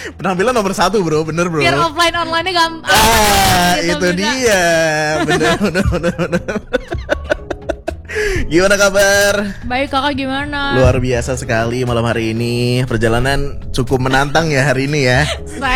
Penampilan nomor 1 bro, bener bro. Biar offline online-nya gampang. Itu dia. Bener. Gimana kabar? Baik, kakak gimana? Luar biasa sekali malam hari ini. Perjalanan cukup menantang ya hari ini ya.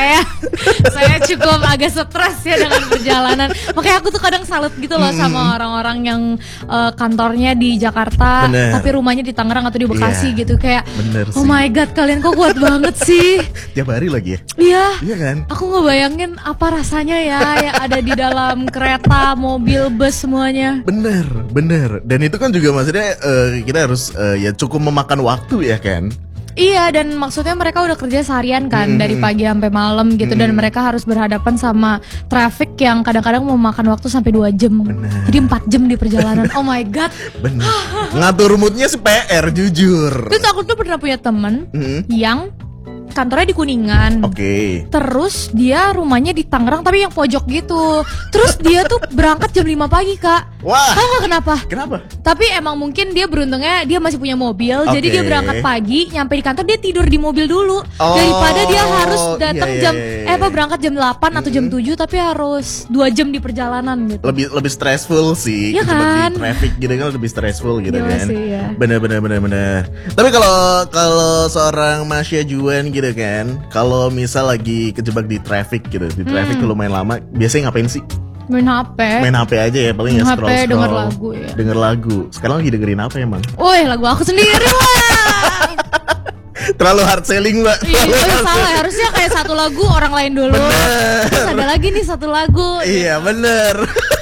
Saya cukup agak stres ya dengan perjalanan. Makanya aku tuh kadang salut gitu loh sama orang-orang yang kantornya di Jakarta, tapi rumahnya di Tangerang atau di Bekasi gitu. Kayak oh my god, kalian kok kuat banget sih. Tiap hari lagi ya? Iya kan? Aku ngebayangin apa rasanya ya yang ada di dalam kereta, mobil, bus semuanya. Bener. Dan itu kan juga maksudnya kita harus ya cukup memakan waktu ya kan? Iya, dan maksudnya mereka udah kerja seharian kan dari pagi sampai malam gitu, dan mereka harus berhadapan sama traffic yang kadang-kadang memakan waktu sampai 2 jam. Jadi 4 jam di perjalanan. Oh my god. Bener. Ngatur moodnya PR jujur. Terus aku tuh pernah punya temen yang kantornya di Kuningan. Terus dia rumahnya di Tangerang tapi yang pojok gitu. Terus dia tuh berangkat jam 5 pagi, Kak. Wah. Tahu gak kenapa? Kenapa? Tapi emang mungkin dia beruntungnya dia masih punya mobil. Jadi dia berangkat pagi, nyampe di kantor dia tidur di mobil dulu. Daripada dia harus datang berangkat jam 8 atau jam 7 tapi harus 2 jam di perjalanan gitu. Lebih stressful sih. Iya kan? Di traffic gitu kan lebih stressful gitu kan. Sih, ya. Bener. Tapi kalau seorang Masya Juan gitu kan, kalau misal lagi kejebak di traffic gitu, di traffic lumayan lama, biasanya ngapain sih? Main HP aja ya, paling ya scroll. denger lagu ya. Denger lagu. Sekarang lagi dengerin apa emang? Woi, lagu aku sendiri lah. Terlalu hard selling, Mbak. Iya, salah. Harusnya kayak satu lagu orang lain dulu. Terus ada lagi nih satu lagu. Iya, bener.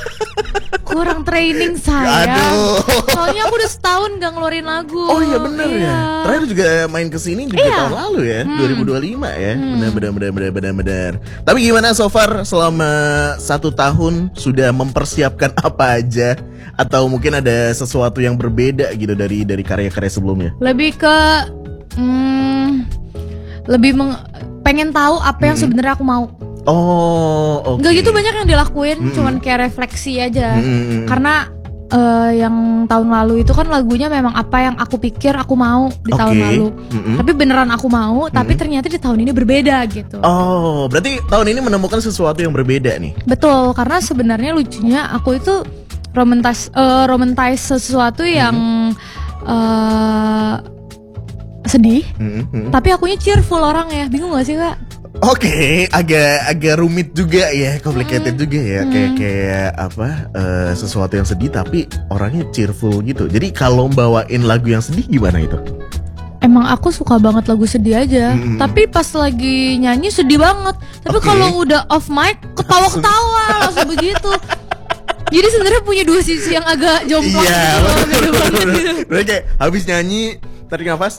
Kurang training saya. Aduh. Soalnya aku udah setahun gak ngeluarin lagu. Oh iya bener ya. Terakhir juga main kesini juga tahun lalu ya, 2025 ya. Bener. Tapi gimana so far selama 1 tahun sudah mempersiapkan apa aja? Atau mungkin ada sesuatu yang berbeda gitu dari karya-karya sebelumnya? Lebih ke pengen tahu apa yang sebenarnya aku mau. Nggak gitu banyak yang dilakuin, cuman kayak refleksi aja. Karena yang tahun lalu itu kan lagunya memang apa yang aku pikir aku mau di tahun lalu. Tapi beneran aku mau, tapi ternyata di tahun ini berbeda gitu. Oh, berarti tahun ini menemukan sesuatu yang berbeda nih. Betul, karena sebenarnya lucunya aku itu romantise sesuatu yang sedih, tapi akunya cheerful orang ya. Bingung gak sih, Kak? Oke, agak rumit juga ya, complicated juga ya, kayak apa sesuatu yang sedih tapi orangnya cheerful gitu. Jadi kalau bawain lagu yang sedih gimana itu? Emang aku suka banget lagu sedih aja, tapi pas lagi nyanyi sedih banget. Tapi kalau udah off mic ketawa-ketawa langsung begitu. Jadi sebenarnya punya dua sisi yang agak jomplang gitu. Berarti kayak habis nyanyi tarik nafas.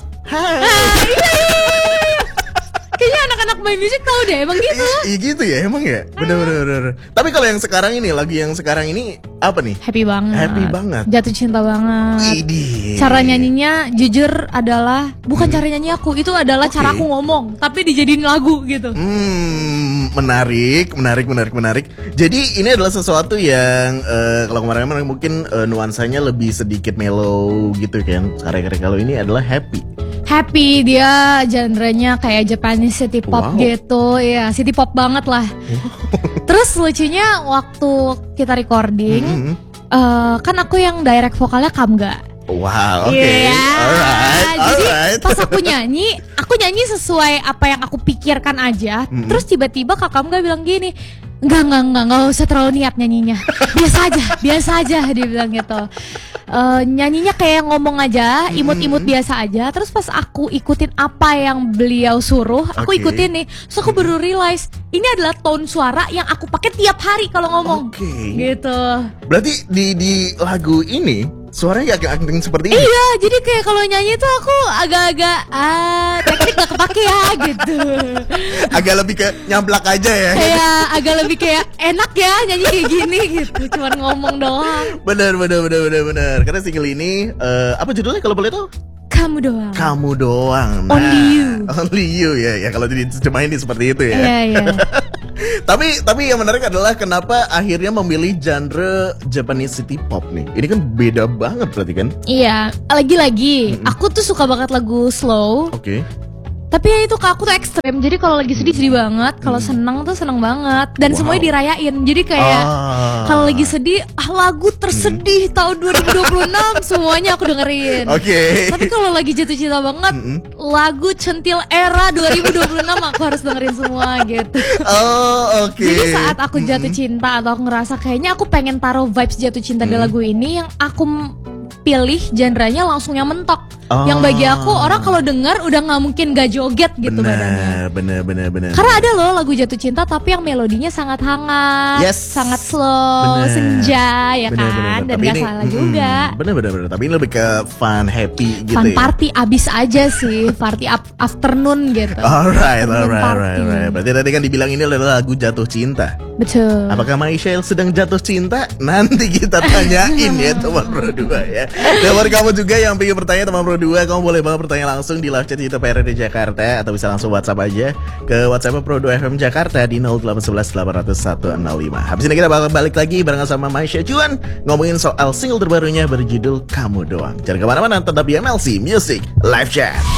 Kayaknya anak-anak main musik tahu deh, emang gitu. Iya gitu ya, emang ya. Bener. Tapi kalau yang sekarang ini, lagu yang sekarang ini apa nih? Happy banget. Jatuh cinta banget. Idih. Cara nyanyinya jujur adalah bukan cara nyanyi aku, itu adalah cara aku ngomong, tapi dijadiin lagu gitu. Menarik. Jadi ini adalah sesuatu yang kalau kemarin mungkin nuansanya lebih sedikit mellow gitu kan. Karya-karya kalau ini adalah happy, dia genrenya kayak Japanese city pop gitu, ya city pop banget lah. Terus lucunya waktu kita recording, kan aku yang direct vokalnya Kamga. Wow, oke. Jadi pas aku nyanyi sesuai apa yang aku pikirkan aja. Terus tiba-tiba Kak Kamga bilang gini, Enggak usah terlalu niat nyanyinya. Biasa aja dia bilang gitu. Nyanyinya kayak ngomong aja, imut-imut biasa aja. Terus pas aku ikutin apa yang beliau suruh, aku ikutin nih. So aku baru realize ini adalah tone suara yang aku pakai tiap hari kalau ngomong. Gitu. Berarti di lagu ini suaranya agak seperti ini. Iya, jadi kayak kalau nyanyi tuh aku agak-agak teknik gak kepake ya gitu. Agak lebih ke nyamplak aja ya. Kayak agak lebih kayak enak ya nyanyi kayak gini gitu, cuman ngomong doang. Bener. Karena single ini apa judulnya kalau boleh tahu? Kamu doang. Nah, Only you ya kalau diterjemahin seperti itu ya. Iya. Tapi yang menarik adalah kenapa akhirnya memilih genre Japanese city pop nih. Ini kan beda banget berarti kan? Iya, lagi-lagi aku tuh suka banget lagu slow. Oke. Tapi ya itu Kak, aku tuh ekstrem. Jadi kalau lagi sedih banget, kalau senang tuh senang banget, dan semuanya dirayain. Jadi kayak kalau lagi sedih, lagu tersedih tahun 2026 semuanya aku dengerin. Oke. Tapi kalau lagi jatuh cinta banget, lagu centil era 2026 aku harus dengerin semua gitu. Oh, oke. Jadi saat aku jatuh cinta atau aku ngerasa kayaknya aku pengen taruh vibes jatuh cinta di lagu ini, yang aku pilih genrenya langsung yang mentok. Yang bagi aku orang kalau dengar udah nggak mungkin gak joget gitu badannya. Bener. Karena ada loh lagu jatuh cinta tapi yang melodinya sangat hangat, sangat slow, senja ya kan, dan gak salah juga. Bener. Tapi ini lebih ke fun, happy gitu fun ya. Party abis aja sih, party afternoon gitu. Alright. Berarti tadi kan dibilang ini adalah lagu jatuh cinta. Betul. Apakah Michelle sedang jatuh cinta? Nanti kita tanyain ya teman Pro 2 ya. Dan buat kamu juga yang pengen bertanya teman Pro 2, kamu boleh banget bertanya langsung di live chat YouTube PRD Jakarta, atau bisa langsung WhatsApp aja ke WhatsApp Pro 2 FM Jakarta di 0811 800 165. Habis ini kita bakal balik lagi barengan sama Michelle Juan ngomongin soal single terbarunya berjudul Kamu Doang. Jangan kemana-mana, tetap di MLC Music Live Chat.